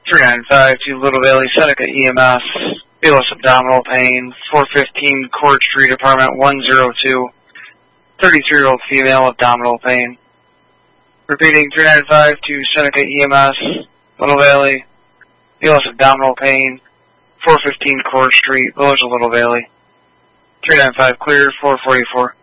395 to Little Valley Seneca EMS, Belos abdominal pain, 415 Court Street, apartment 102, 33-year-old female, abdominal pain. Repeating, 395 to Seneca EMS, Little Valley, Belos abdominal pain, 415 Court Street, Village of Little Valley. 395 cleared, 444.